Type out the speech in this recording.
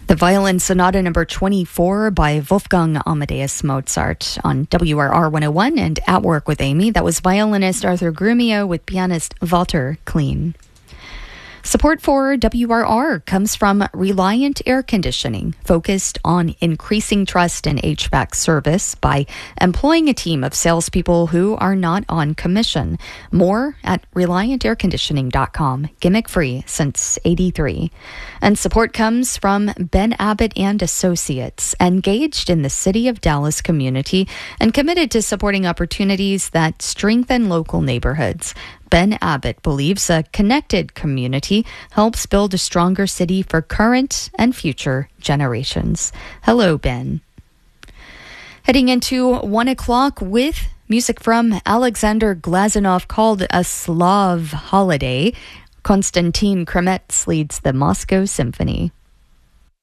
The Violin Sonata number 24 by Wolfgang Amadeus Mozart on WRR 101 and At Work with Amy. That was violinist Arthur Grumio with pianist Walter Kleen. Support for WRR comes from Reliant Air Conditioning, focused on increasing trust in HVAC service by employing a team of salespeople who are not on commission. More at ReliantAirConditioning.com. Gimmick-free since '83. And support comes from Ben Abbott and Associates, engaged in the City of Dallas community and committed to supporting opportunities that strengthen local neighborhoods. Ben Abbott believes a connected community helps build a stronger city for current and future generations. Hello, Ben. Heading into 1 o'clock with music from Alexander Glazunov called A Slav Holiday. Konstantin Kremetz leads the Moscow Symphony.